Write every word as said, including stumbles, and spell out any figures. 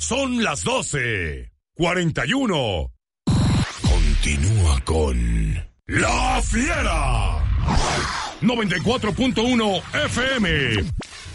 Son las doce, cuarenta y uno. Continúa con La Fiera. noventa y cuatro punto uno F M.